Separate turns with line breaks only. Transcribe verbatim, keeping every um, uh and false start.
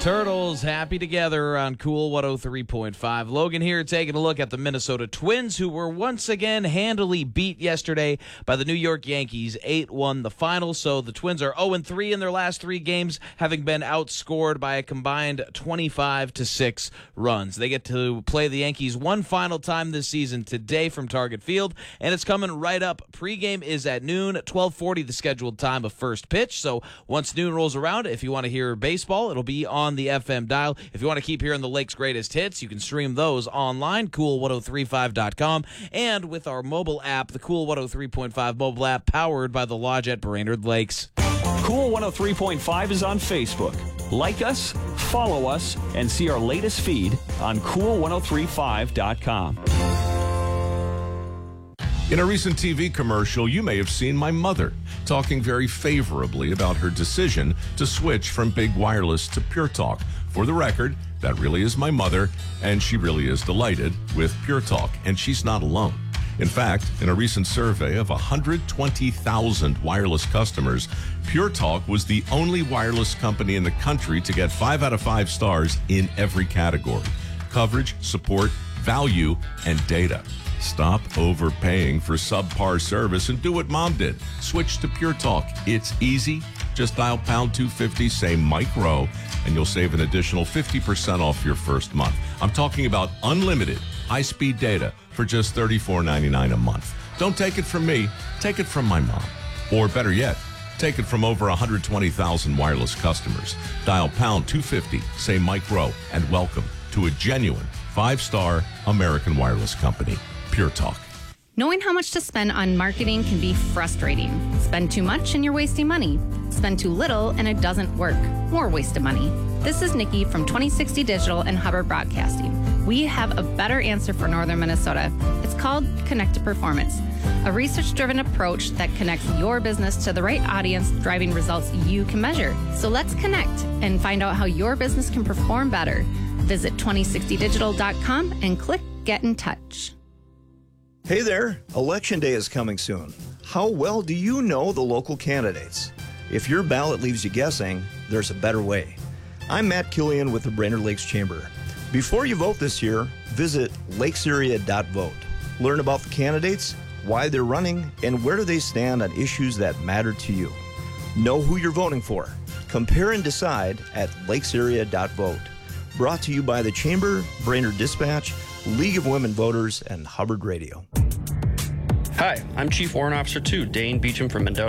Turtles happy together on Cool one oh three point five. Logan here taking a look at the Minnesota Twins, who were once again handily beat yesterday by the New York Yankees. eight one the final, so the Twins are oh and three in their last three games, having been outscored by a combined twenty-five to six runs. They get to play the Yankees one final time this season today from Target Field, and it's coming right up. Pregame is at noon, twelve forty the scheduled time of first pitch, so once noon rolls around, if you want to hear baseball, it'll be on the F M dial. If you want to keep hearing the Lake's greatest hits, you can stream those online, cool ten thirty-five dot com, and with our mobile app, the Cool one oh three point five mobile app, powered by the Lodge at Brainerd Lakes.
Cool one oh three point five is on Facebook. Like us, follow us, and see our latest feed on cool ten thirty-five dot com.
In a recent T V commercial, you may have seen my mother talking very favorably about her decision to switch from Big Wireless to Pure Talk. For the record, that really is my mother, and she really is delighted with Pure Talk, and she's not alone. In fact, in a recent survey of one hundred twenty thousand wireless customers, Pure Talk was the only wireless company in the country to get five out of five stars in every category: coverage, support, value, and data. Stop overpaying for subpar service and do what Mom did. Switch to Pure Talk. It's easy. Just dial pound two fifty, say Mike Rowe, and you'll save an additional fifty percent off your first month. I'm talking about unlimited high-speed data for just thirty-four ninety-nine a month. Don't take it from me. Take it from my mom. Or better yet, take it from over one hundred twenty thousand wireless customers. Dial pound two fifty, say Mike Rowe, and welcome to a genuine five-star American wireless company. Pure Talk.
Knowing how much to spend on marketing can be frustrating. Spend too much and you're wasting money. Spend too little and it doesn't work. More waste of money. This is Nikki from twenty sixty Digital and Hubbard Broadcasting. We have a better answer for Northern Minnesota. It's called Connect to Performance, a research-driven approach that connects your business to the right audience, driving results you can measure. So let's connect and find out how your business can perform better. Visit twenty sixty digital dot com and click Get in Touch.
Hey there, Election Day is coming soon. How well do you know the local candidates? If your ballot leaves you guessing, there's a better way. I'm Matt Killian with the Brainerd Lakes Chamber. Before you vote this year, visit lakes area dot vote. Learn about the candidates, why they're running, and where do they stand on issues that matter to you. Know who you're voting for. Compare and decide at lakes area dot vote. Brought to you by the Chamber, Brainerd Dispatch, League of Women Voters, and Hubbard Radio.
Hi, I'm Chief Warrant Officer two, Dane Beecham from Mendota.